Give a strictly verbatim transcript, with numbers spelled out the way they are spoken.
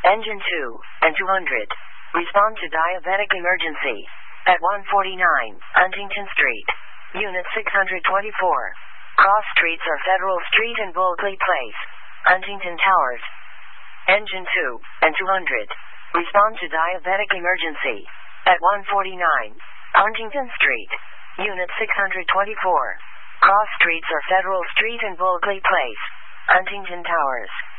Engine two and two hundred. Respond to diabetic emergency. At one forty-nine, Huntington Street. Unit six hundred twenty-four. Cross streets are Federal Street and Bulkley Place. Huntington Towers. Engine two and two hundred. Respond to diabetic emergency. At one forty-nine, Huntington Street. Unit six hundred twenty-four. Cross streets are Federal Street and Bulkley Place. Huntington Towers.